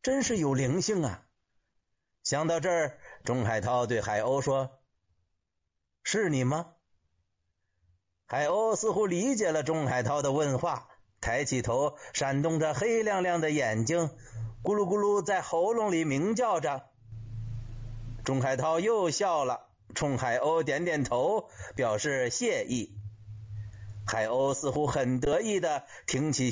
真是有灵性啊。想到这儿，钟海涛对海鸥说：是你吗？海鸥似乎理解了钟海涛的问话，抬起头，闪动着黑亮亮的眼睛，咕噜咕噜在喉咙里鸣叫着。钟海涛又笑了，冲海鸥点点头，表示谢意。海鸥似乎很得意地挺起